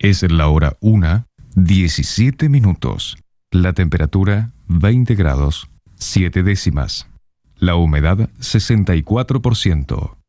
Es la hora 1:17. La temperatura 20 grados 7 décimas. La humedad 64%.